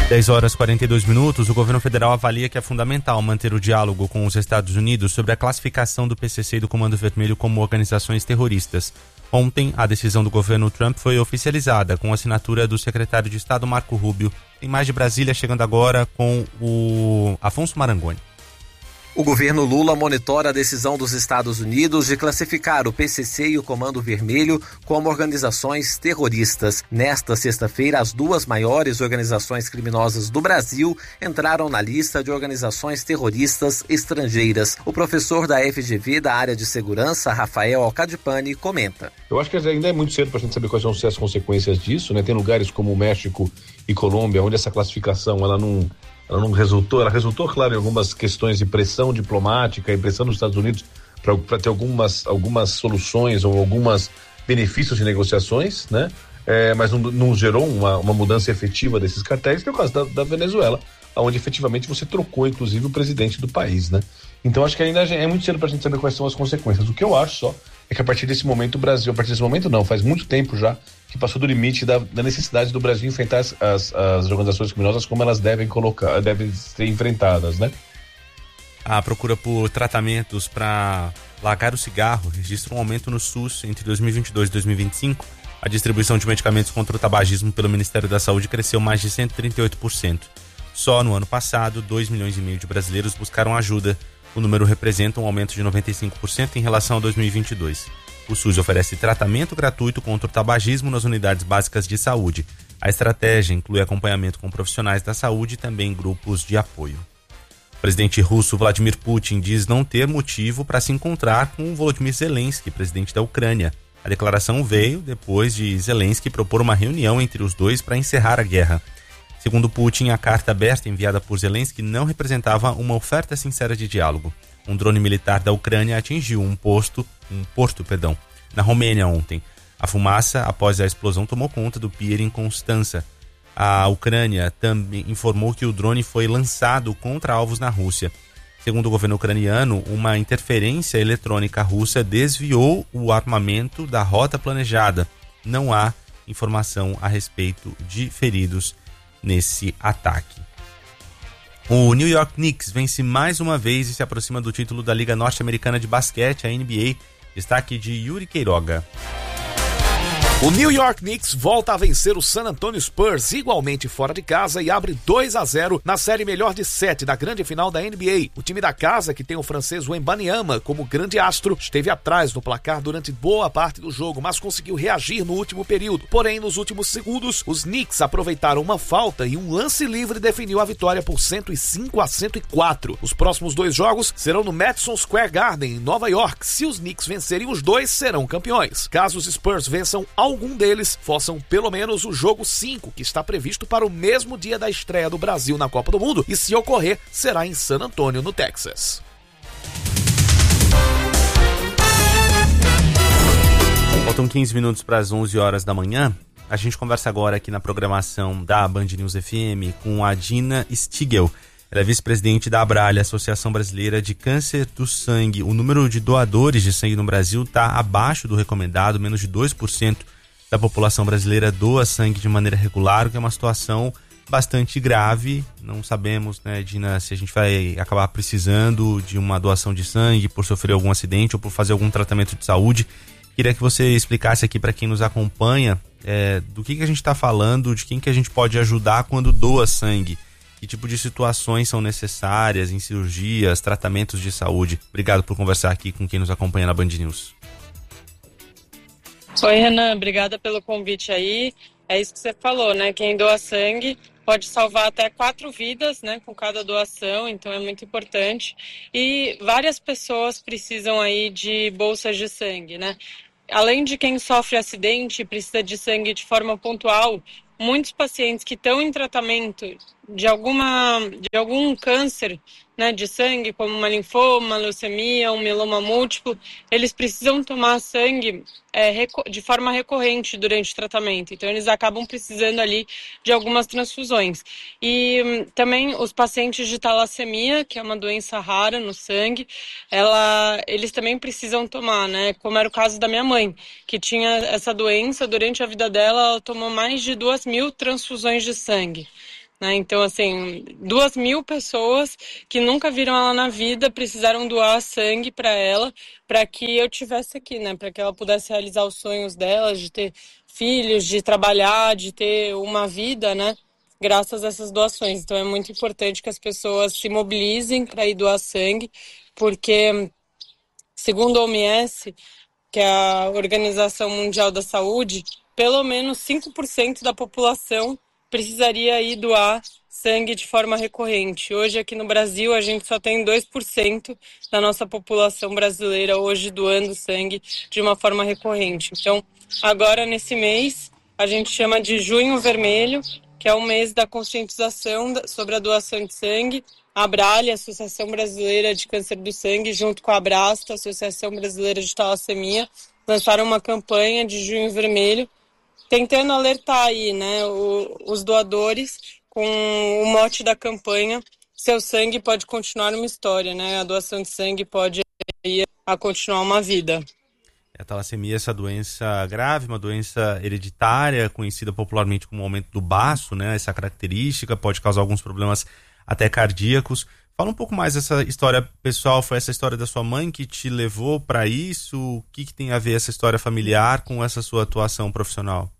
10h42, o governo federal avalia que é fundamental manter o diálogo com os Estados Unidos sobre a classificação do PCC e do Comando Vermelho como organizações terroristas. Ontem, a decisão do governo Trump foi oficializada com a assinatura do secretário de Estado Marco Rubio. Tem mais de Brasília chegando agora com o Afonso Marangoni. O governo Lula monitora a decisão dos Estados Unidos de classificar o PCC e o Comando Vermelho como organizações terroristas. Nesta sexta-feira, as duas maiores organizações criminosas do Brasil entraram na lista de organizações terroristas estrangeiras. O professor da FGV da área de segurança, Rafael Alcadipani, comenta. Eu acho que ainda é muito cedo para a gente saber quais vão ser as consequências disso, né? Tem lugares como o México e Colômbia, onde essa classificação ela não resultou, ela resultou, claro, em algumas questões de pressão diplomática e pressão dos Estados Unidos para ter algumas soluções ou alguns benefícios de negociações, né? Mas não gerou uma mudança efetiva desses cartéis, que é o caso da Venezuela, onde efetivamente você trocou, inclusive, o presidente do país, né? Então acho que ainda é muito cedo para a gente saber quais são as consequências. O que eu acho só é que a partir desse momento o Brasil, faz muito tempo já, que passou do limite da necessidade do Brasil enfrentar as organizações criminosas como elas devem ser enfrentadas, né? A procura por tratamentos para largar o cigarro registra um aumento no SUS entre 2022 e 2025. A distribuição de medicamentos contra o tabagismo pelo Ministério da Saúde cresceu mais de 138%. Só no ano passado, 2,5 milhões de brasileiros buscaram ajuda. O número representa um aumento de 95% em relação a 2022. O SUS oferece tratamento gratuito contra o tabagismo nas unidades básicas de saúde. A estratégia inclui acompanhamento com profissionais da saúde e também grupos de apoio. O presidente russo Vladimir Putin diz não ter motivo para se encontrar com Volodymyr Zelensky, presidente da Ucrânia. A declaração veio depois de Zelensky propor uma reunião entre os dois para encerrar a guerra. Segundo Putin, a carta aberta enviada por Zelensky não representava uma oferta sincera de diálogo. Um drone militar da Ucrânia atingiu um porto na Romênia ontem. A fumaça, após a explosão, tomou conta do pier em Constança. A Ucrânia também informou que o drone foi lançado contra alvos na Rússia. Segundo o governo ucraniano, uma interferência eletrônica russa desviou o armamento da rota planejada. Não há informação a respeito de feridos nesse ataque. O New York Knicks vence mais uma vez e se aproxima do título da Liga Norte-Americana de Basquete, a NBA. Destaque de Yuri Queiroga. O New York Knicks volta a vencer o San Antonio Spurs igualmente fora de casa e abre 2-0 na série melhor de 7 da grande final da NBA. O time da casa, que tem o francês Wembanyama como grande astro, esteve atrás no placar durante boa parte do jogo, mas conseguiu reagir no último período. Porém, nos últimos segundos, os Knicks aproveitaram uma falta e um lance livre definiu a vitória por 105-104. Os próximos 2 jogos serão no Madison Square Garden, em Nova York. Se os Knicks vencerem os 2, serão campeões. Caso os Spurs vençam algum deles, forçam pelo menos o jogo 5, que está previsto para o mesmo dia da estreia do Brasil na Copa do Mundo, e se ocorrer, será em San Antonio, no Texas. Faltam 15 minutos para as 11 horas da manhã. A gente conversa agora aqui na programação da Band News FM com a Dina Stigel. Ela é vice-presidente da Abralha, Associação Brasileira de Câncer do Sangue. O número de doadores de sangue no Brasil está abaixo do recomendado, menos de 2% da população brasileira doa sangue de maneira regular, o que é uma situação bastante grave. Não sabemos, né, Dina, se a gente vai acabar precisando de uma doação de sangue por sofrer algum acidente ou por fazer algum tratamento de saúde. Queria que você explicasse aqui para quem nos acompanha do que a gente está falando, de quem que a gente pode ajudar quando doa sangue. Que tipo de situações são necessárias em cirurgias, tratamentos de saúde? Obrigado por conversar aqui com quem nos acompanha na Band News. Oi, Renan, obrigada pelo convite aí. É isso que você falou, né? Quem doa sangue pode salvar até 4 vidas, né, com cada doação, então é muito importante. E várias pessoas precisam aí de bolsas de sangue, né? Além de quem sofre acidente e precisa de sangue de forma pontual, muitos pacientes que estão em tratamento de algum câncer, né, de sangue, como uma linfoma, leucemia, um mieloma múltiplo, eles precisam tomar sangue de forma recorrente durante o tratamento. Então, eles acabam precisando ali de algumas transfusões. E também os pacientes de talassemia, que é uma doença rara no sangue, eles também precisam tomar, né? Como era o caso da minha mãe, que tinha essa doença. Durante a vida dela, ela tomou mais de 2.000 transfusões de sangue. né? Então, assim, 2.000 pessoas que nunca viram ela na vida precisaram doar sangue para ela, para que eu tivesse aqui, né? Para que ela pudesse realizar os sonhos dela, de ter filhos, de trabalhar, de ter uma vida, né? Graças a essas doações. Então, é muito importante que as pessoas se mobilizem para ir doar sangue, porque, segundo a OMS, que é a Organização Mundial da Saúde, pelo menos 5% da população precisaria ir doar sangue de forma recorrente. Hoje, aqui no Brasil, a gente só tem 2% da nossa população brasileira hoje doando sangue de uma forma recorrente. Então, agora, nesse mês, a gente chama de Junho Vermelho, que é o mês da conscientização sobre a doação de sangue. A Abrale, Associação Brasileira de Câncer do Sangue, junto com a Abrasta, Associação Brasileira de Talassemia, lançaram uma campanha de Junho Vermelho, tentando alertar aí, né, os doadores com o mote da campanha: seu sangue pode continuar uma história, né? A doação de sangue pode ir a continuar uma vida. A talassemia é essa doença grave, uma doença hereditária, conhecida popularmente como aumento do baço, né? Essa característica pode causar alguns problemas até cardíacos. Fala um pouco mais dessa história pessoal. Foi essa história da sua mãe que te levou para isso? O que tem a ver essa história familiar com essa sua atuação profissional?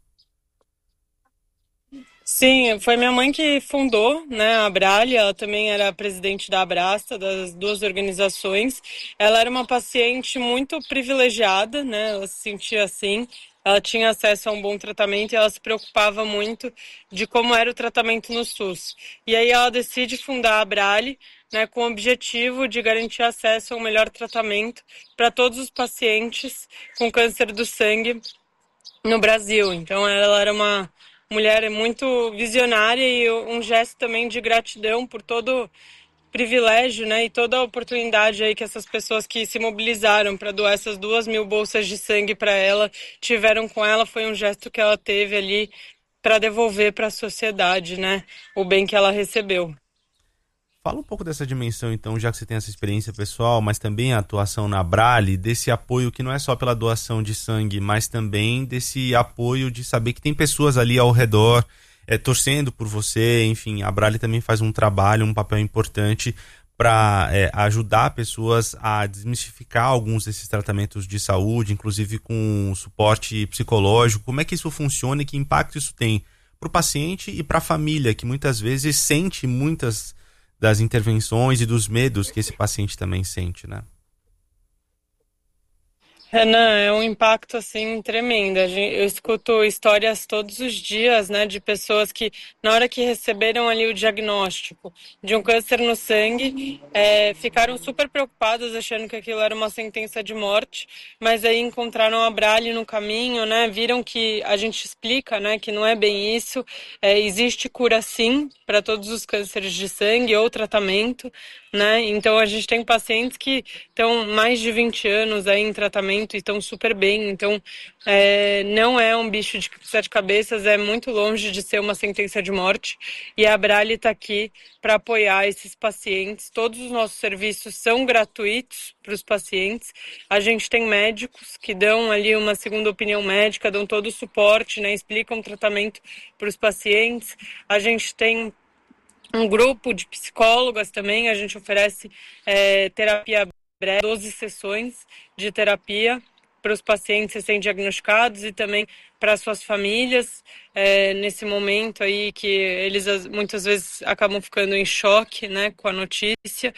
Sim, foi minha mãe que fundou, né, a Abrale. Ela também era presidente da Abrasta, das duas organizações. Ela era uma paciente muito privilegiada, né, ela se sentia assim. Ela tinha acesso a um bom tratamento e ela se preocupava muito de como era o tratamento no SUS. E aí ela decide fundar a Abrale, né, com o objetivo de garantir acesso a um melhor tratamento para todos os pacientes com câncer do sangue no Brasil. Então ela era uma mulher muito visionária e um gesto também de gratidão por todo privilégio, né, e toda a oportunidade aí que essas pessoas que se mobilizaram para doar essas 2.000 bolsas de sangue para ela tiveram com ela. Foi um gesto que ela teve ali para devolver para a sociedade, né, o bem que ela recebeu. Fala um pouco dessa dimensão, então, já que você tem essa experiência pessoal, mas também a atuação na Abrale, desse apoio que não é só pela doação de sangue, mas também desse apoio de saber que tem pessoas ali ao redor torcendo por você. Enfim, a Abrale também faz um trabalho, um papel importante para ajudar pessoas a desmistificar alguns desses tratamentos de saúde, inclusive com suporte psicológico. Como é que isso funciona e que impacto isso tem para o paciente e para a família, que muitas vezes sente muitas das intervenções e dos medos que esse paciente também sente, né? Renan, é um impacto assim tremendo. Eu escuto histórias todos os dias, né, de pessoas que na hora que receberam ali o diagnóstico de um câncer no sangue, ficaram super preocupadas, achando que aquilo era uma sentença de morte, mas aí encontraram a Abrale no caminho, né? Viram que a gente explica, né, que não é bem isso. Existe cura sim para todos os cânceres de sangue ou tratamento, né? Então a gente tem pacientes que estão mais de 20 anos aí em tratamento e estão super bem. Então não é um bicho de sete cabeças, é muito longe de ser uma sentença de morte, e a Abrale está aqui para apoiar esses pacientes. Todos os nossos serviços são gratuitos para os pacientes. A gente tem médicos que dão ali uma segunda opinião médica, dão todo o suporte, né? Explicam o tratamento para os pacientes. A gente tem um grupo de psicólogas também. A gente oferece terapia breve, 12 sessões de terapia para os pacientes recém-diagnosticados e também para suas famílias, nesse momento aí que eles muitas vezes acabam ficando em choque, né, com a notícia.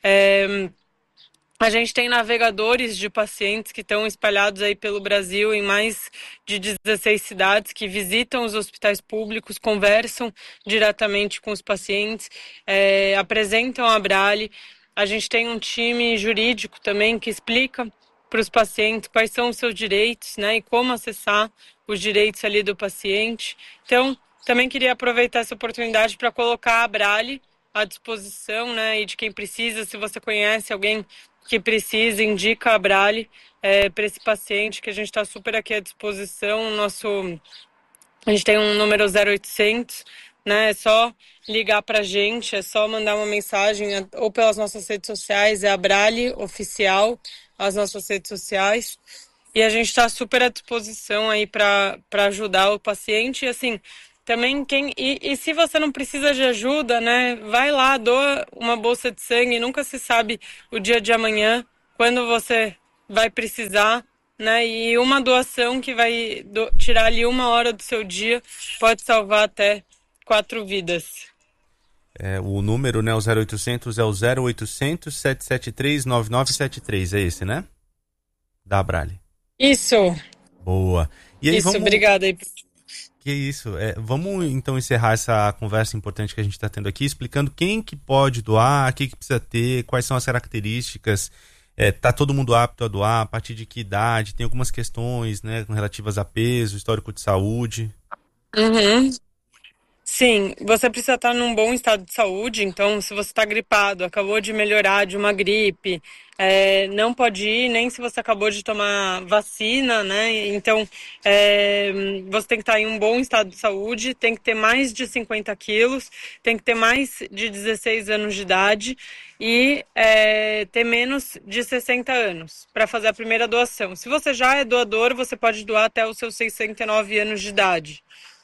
A gente tem navegadores de pacientes que estão espalhados aí pelo Brasil em mais de 16 cidades, que visitam os hospitais públicos, conversam diretamente com os pacientes, apresentam a Abrale. A gente tem um time jurídico também que explica para os pacientes quais são os seus direitos, né, e como acessar os direitos ali do paciente. Então, também queria aproveitar essa oportunidade para colocar a Abrale à disposição, né, e de quem precisa. Se você conhece alguém que precisa, indica a Abrale para esse paciente, que a gente está super aqui à disposição. A gente tem um número 0800, né? É só ligar para a gente, é só mandar uma mensagem ou pelas nossas redes sociais, é Abrale Oficial, as nossas redes sociais. E a gente está super à disposição aí para ajudar o paciente. E assim, também e se você não precisa de ajuda, né, vai lá, doa uma bolsa de sangue, nunca se sabe o dia de amanhã, quando você vai precisar, né, e uma doação que vai tirar ali 1 hora do seu dia pode salvar até 4 vidas. O número, né, o 0800 é o 0800 773 9973, é esse, né? Da Abrale. Isso. Boa. E aí, isso, obrigada aí. Que isso. Vamos então encerrar essa conversa importante que a gente está tendo aqui, explicando quem que pode doar, o que precisa ter, quais são as características. Tá todo mundo apto a doar, a partir de que idade, tem algumas questões, né, relativas a peso, histórico de saúde. Uhum. Sim, você precisa estar num bom estado de saúde, então se você está gripado, acabou de melhorar de uma gripe, não pode ir nem se você acabou de tomar vacina, né? Então você tem que estar em um bom estado de saúde, tem que ter mais de 50 quilos, tem que ter mais de 16 anos de idade e ter menos de 60 anos para fazer a primeira doação. Se você já é doador, você pode doar até os seus 69 anos de idade.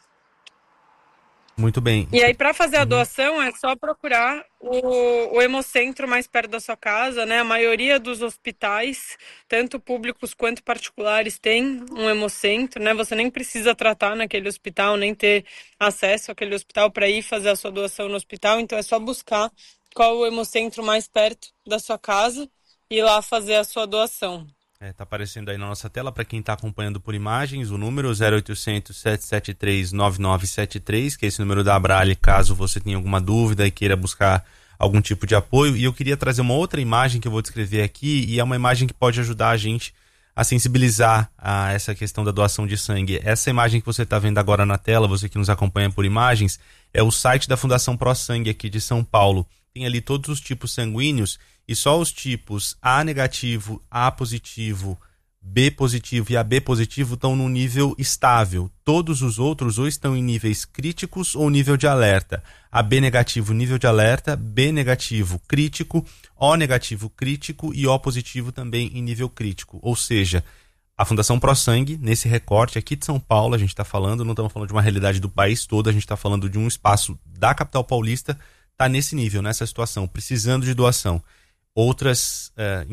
Muito bem. E aí, para fazer a doação, é só procurar o hemocentro mais perto da sua casa, né? A maioria dos hospitais, tanto públicos quanto particulares, tem um hemocentro, né? Você nem precisa tratar naquele hospital, nem ter acesso àquele hospital para ir fazer a sua doação no hospital. Então, é só buscar qual o hemocentro mais perto da sua casa e ir lá fazer a sua doação. Tá aparecendo aí na nossa tela para quem está acompanhando por imagens, o número 0800 773 9973, que é esse número da Abrale, caso você tenha alguma dúvida e queira buscar algum tipo de apoio. E eu queria trazer uma outra imagem que eu vou descrever aqui, e é uma imagem que pode ajudar a gente a sensibilizar a essa questão da doação de sangue. Essa imagem que você está vendo agora na tela, você que nos acompanha por imagens, é o site da Fundação Pro Sangue aqui de São Paulo. Tem ali todos os tipos sanguíneos e só os tipos A negativo, A positivo, B positivo e AB positivo estão num nível estável. Todos os outros ou estão em níveis críticos ou nível de alerta. AB negativo, nível de alerta, B negativo, crítico, O negativo, crítico e O positivo também em nível crítico. Ou seja, a Fundação Pro Sangue, nesse recorte aqui de São Paulo, a gente está falando, não estamos falando de uma realidade do país todo, a gente está falando de um espaço da capital paulista, está nesse nível, nessa situação, precisando de doação. Outros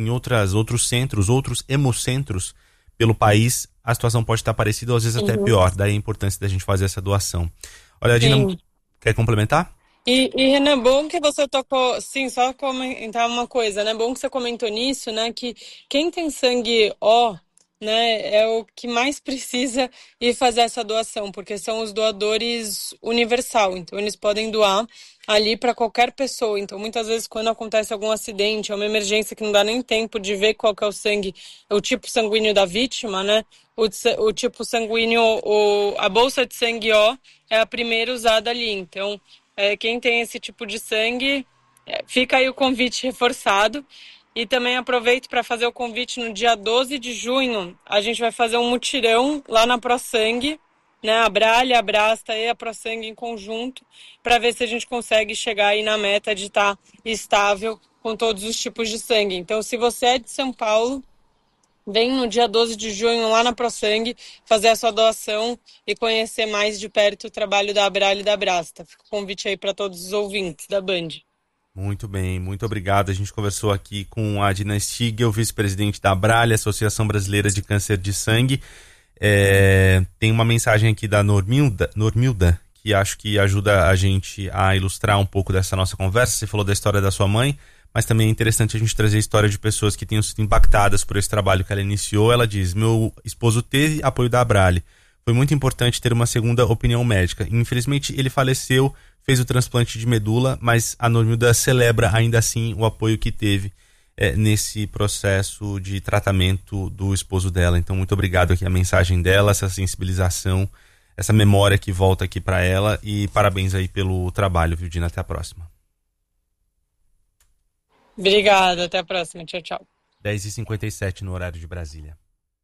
centros, outros hemocentros pelo país, a situação pode estar parecida ou às vezes até pior. Daí a importância da gente fazer essa doação. Olha, Dina, quer complementar? E Renan, bom que você tocou, sim, só comentar uma coisa, né? Bom que você comentou nisso, né? Que quem tem sangue O, né, é o que mais precisa ir fazer essa doação, porque são os doadores universal, então eles podem doar ali para qualquer pessoa. Então muitas vezes quando acontece algum acidente, é uma emergência que não dá nem tempo de ver qual que é o sangue, o tipo sanguíneo da vítima, né, o tipo sanguíneo, a bolsa de sangue O é a primeira usada ali. Então quem tem esse tipo de sangue, fica aí o convite reforçado. E também aproveito para fazer o convite no dia 12 de junho. A gente vai fazer um mutirão lá na Pro Sangue, né? A Abrale, a Abrasta e a Pro Sangue em conjunto, para ver se a gente consegue chegar aí na meta de estar estável com todos os tipos de sangue. Então, se você é de São Paulo, vem no dia 12 de junho lá na Pro Sangue fazer a sua doação e conhecer mais de perto o trabalho da Abrale e da Abrasta. Fica o convite aí para todos os ouvintes da Band. Muito bem, muito obrigado. A gente conversou aqui com a Dina Stigel, vice-presidente da Abrale, Associação Brasileira de Câncer de Sangue. Tem uma mensagem aqui da Normilda, que acho que ajuda a gente a ilustrar um pouco dessa nossa conversa. Você falou da história da sua mãe, mas também é interessante a gente trazer a história de pessoas que tenham sido impactadas por esse trabalho que ela iniciou. Ela diz: meu esposo teve apoio da Abrale. Foi muito importante ter uma segunda opinião médica. Infelizmente, ele faleceu, fez o transplante de medula, mas a Normilda celebra ainda assim o apoio que teve nesse processo de tratamento do esposo dela. Então, muito obrigado aqui a mensagem dela, essa sensibilização, essa memória que volta aqui para ela, e parabéns aí pelo trabalho, viu, Dina? Até a próxima. Obrigada, até a próxima. Tchau, tchau. 10h57 no horário de Brasília.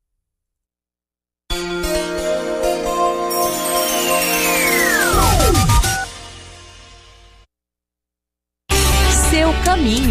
Seu caminho.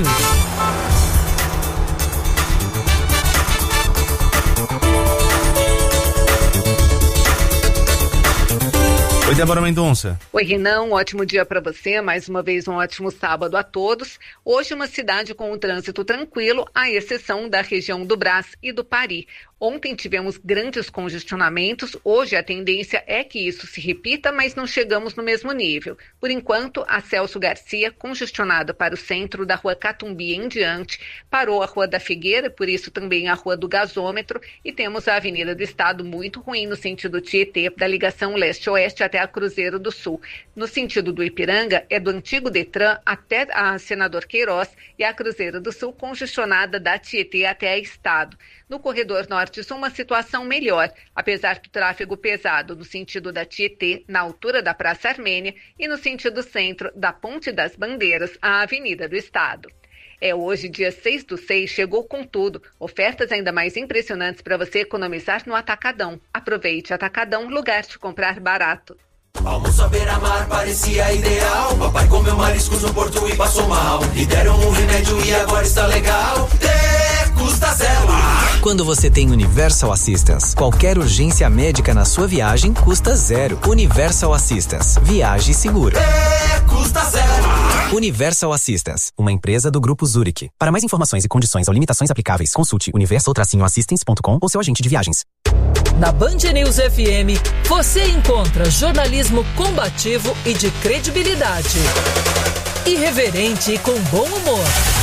Débora Mendonça. Oi, Renan, um ótimo dia para você, mais uma vez um ótimo sábado a todos. Hoje uma cidade com um trânsito tranquilo, à exceção da região do Brás e do Pari. Ontem tivemos grandes congestionamentos, hoje a tendência é que isso se repita, mas não chegamos no mesmo nível. Por enquanto, a Celso Garcia, congestionada para o centro da Rua Catumbi em diante, parou a Rua da Figueira, por isso também a Rua do Gasômetro, e temos a Avenida do Estado muito ruim no sentido Tietê, da ligação leste-oeste até a Cruzeiro do Sul. No sentido do Ipiranga, é do antigo Detran até a Senador Queiroz e a Cruzeiro do Sul congestionada da Tietê até a Estado. No corredor norte-sul, uma situação melhor, apesar do tráfego pesado no sentido da Tietê, na altura da Praça Armênia, e no sentido centro, da Ponte das Bandeiras à Avenida do Estado. Hoje, dia 6/6, chegou com tudo. Ofertas ainda mais impressionantes para você economizar no Atacadão. Aproveite Atacadão, lugar de comprar barato. Almoço à beira-mar parecia ideal. Papai comeu mariscos no porto e passou mal. Lhe deram um remédio e agora está legal. Custa zero. Quando você tem Universal Assistance, qualquer urgência médica na sua viagem custa zero. Universal Assistance. Viaje seguro. Custa zero. Universal Assistance, uma empresa do Grupo Zurich. Para mais informações e condições ou limitações aplicáveis, consulte universal-assistance.com ou seu agente de viagens. Na Band News FM, você encontra jornalismo combativo e de credibilidade. Irreverente e com bom humor.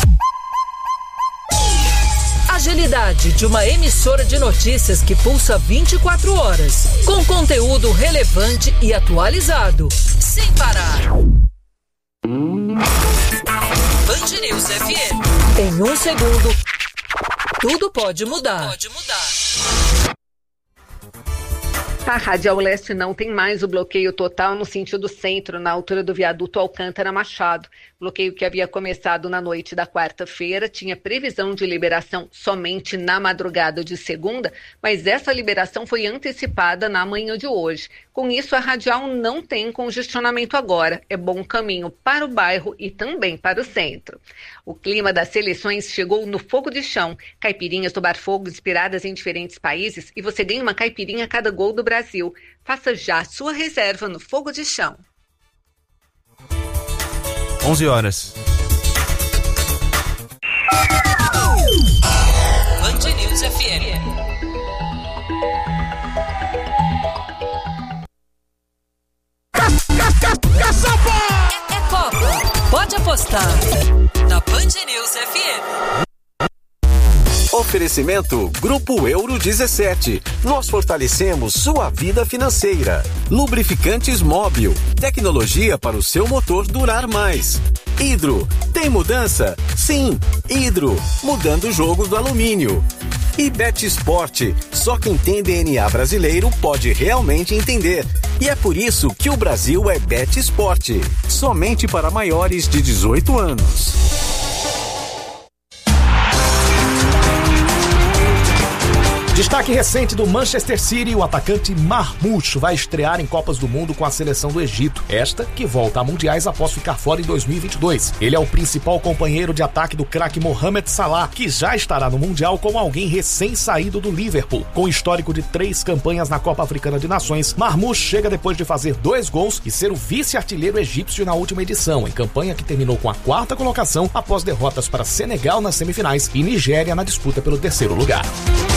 Agilidade de uma emissora de notícias que pulsa 24 horas, com conteúdo relevante e atualizado, sem parar. Band News FM. Em um segundo, tudo pode mudar. A Radial Leste não tem mais o bloqueio total no sentido centro, na altura do viaduto Alcântara Machado. Bloqueio que havia começado na noite da quarta-feira, tinha previsão de liberação somente na madrugada de segunda, mas essa liberação foi antecipada na manhã de hoje. Com isso, a Radial não tem congestionamento agora. É bom caminho para o bairro e também para o centro. O clima das seleções chegou no fogo de chão. Caipirinhas do Bar Fogo inspiradas em diferentes países e você ganha uma caipirinha a cada gol do Brasil. Faça já a sua reserva no Fogo de Chão. 11 horas. Band News FM. É Copa. Pode apostar. Na Band News FM. Oferecimento Grupo Euro 17. Nós fortalecemos sua vida financeira. Lubrificantes Móbil. Tecnologia para o seu motor durar mais. Hidro. Tem mudança? Sim. Hidro. Mudando o jogo do alumínio. E Bet Sport. Só quem tem DNA brasileiro pode realmente entender. E é por isso que o Brasil é Bet Sport. Somente para maiores de 18 anos. Destaque recente do Manchester City, o atacante Marmoush vai estrear em Copas do Mundo com a seleção do Egito. Esta que volta a mundiais após ficar fora em 2022. Ele é o principal companheiro de ataque do craque Mohamed Salah, que já estará no Mundial como alguém recém-saído do Liverpool. Com histórico de 3 campanhas na Copa Africana de Nações, Marmoush chega depois de fazer 2 gols e ser o vice-artilheiro egípcio na última edição, em campanha que terminou com a 4ª colocação após derrotas para Senegal nas semifinais e Nigéria na disputa pelo 3º lugar.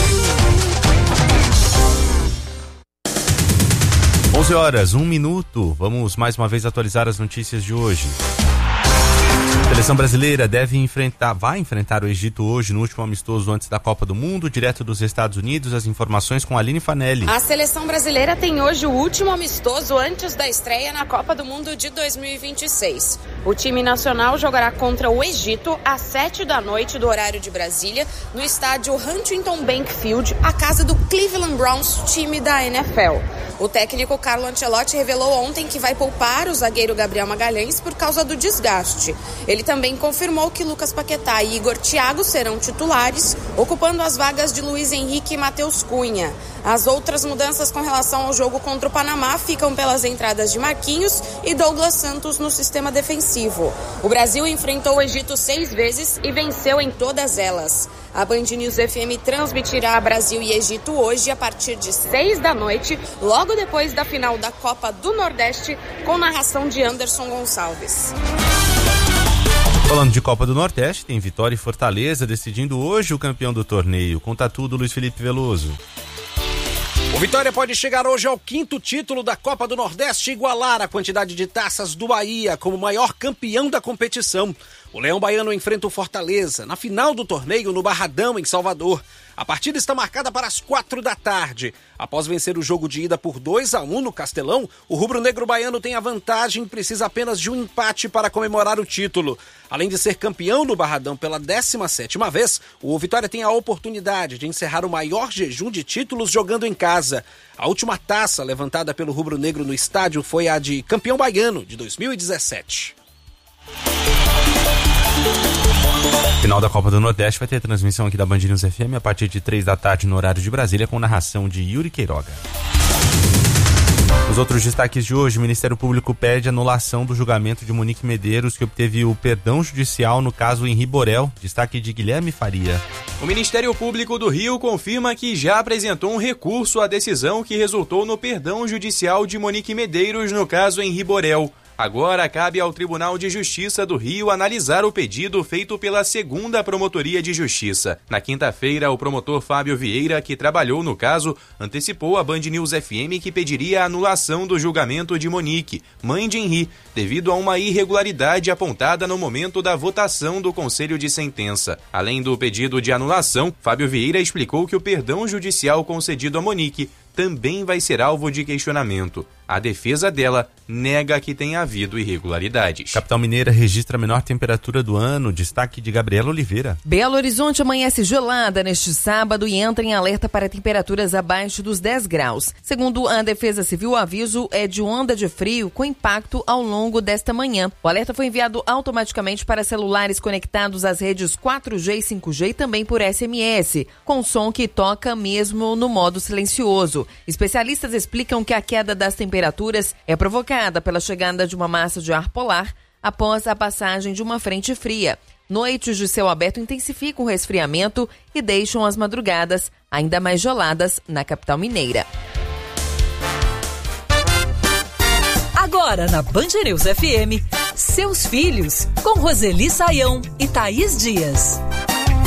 11 horas, 1 minuto. Vamos mais uma vez atualizar as notícias de hoje. A seleção brasileira vai enfrentar o Egito hoje no último amistoso antes da Copa do Mundo, direto dos Estados Unidos. As informações com a Aline Fanelli. A seleção brasileira tem hoje o último amistoso antes da estreia na Copa do Mundo de 2026. O time nacional jogará contra o Egito às 7h do horário de Brasília, no estádio Huntington Bank Field, a casa do Cleveland Browns, time da NFL. O técnico Carlo Ancelotti revelou ontem que vai poupar o zagueiro Gabriel Magalhães por causa do desgaste. Ele também confirmou que Lucas Paquetá e Igor Thiago serão titulares, ocupando as vagas de Luiz Henrique e Matheus Cunha. As outras mudanças com relação ao jogo contra o Panamá ficam pelas entradas de Marquinhos e Douglas Santos no sistema defensivo. O Brasil enfrentou o Egito 6 vezes e venceu em todas elas. A Band News FM transmitirá Brasil e Egito hoje a partir de 6 da noite, logo depois da final da Copa do Nordeste, com narração de Anderson Gonçalves. Falando de Copa do Nordeste, tem Vitória e Fortaleza decidindo hoje o campeão do torneio. Conta tudo, Luiz Felipe Veloso. O Vitória pode chegar hoje ao 5º título da Copa do Nordeste e igualar a quantidade de taças do Bahia como maior campeão da competição. O Leão Baiano enfrenta o Fortaleza na final do torneio no Barradão, em Salvador. A partida está marcada para as 4 da tarde. Após vencer o jogo de ida por 2-1 no Castelão, o rubro-negro baiano tem a vantagem e precisa apenas de um empate para comemorar o título. Além de ser campeão do Barradão pela 17ª vez, o Vitória tem a oportunidade de encerrar o maior jejum de títulos jogando em casa. A última taça levantada pelo rubro-negro no estádio foi a de campeão baiano de 2017. Final da Copa do Nordeste vai ter transmissão aqui da Band News FM a partir de 3 da tarde no horário de Brasília, com narração de Yuri Queiroga. Os outros destaques de hoje: o Ministério Público pede anulação do julgamento de Monique Medeiros, que obteve o perdão judicial no caso Henri Borel. Destaque de Guilherme Faria. O Ministério Público do Rio confirma que já apresentou um recurso à decisão que resultou no perdão judicial de Monique Medeiros no caso Henri Borel. Agora cabe ao Tribunal de Justiça do Rio analisar o pedido feito pela 2ª Promotoria de Justiça. Na quinta-feira, o promotor Fábio Vieira, que trabalhou no caso, antecipou à Band News FM que pediria a anulação do julgamento de Monique, mãe de Henri, devido a uma irregularidade apontada no momento da votação do Conselho de Sentença. Além do pedido de anulação, Fábio Vieira explicou que o perdão judicial concedido a Monique também vai ser alvo de questionamento. A defesa dela nega que tenha havido irregularidades. Capital Mineira registra a menor temperatura do ano. Destaque de Gabriela Oliveira. Belo Horizonte amanhece gelada neste sábado e entra em alerta para temperaturas abaixo dos 10 graus. Segundo a Defesa Civil, o aviso é de onda de frio com impacto ao longo desta manhã. O alerta foi enviado automaticamente para celulares conectados às redes 4G e 5G e também por SMS, com som que toca mesmo no modo silencioso. Especialistas explicam que a queda das temperaturas é provocada pela chegada de uma massa de ar polar após a passagem de uma frente fria. Noites de céu aberto intensificam o resfriamento e deixam as madrugadas ainda mais geladas na capital mineira. Agora na Band News FM, Seus Filhos, com Roseli Saião e Thaís Dias.